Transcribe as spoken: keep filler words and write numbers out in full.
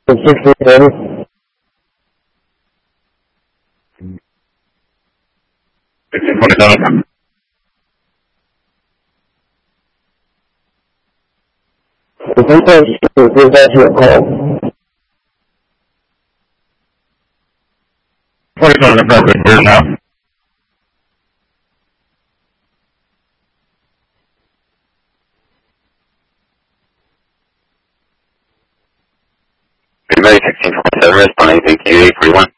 sixty-seven. twenty-seven. Sometimes it's actually a call. twenty-seven affirmative, here now. Good morning, sixteen twenty-seven, responding to Q eight forty-one.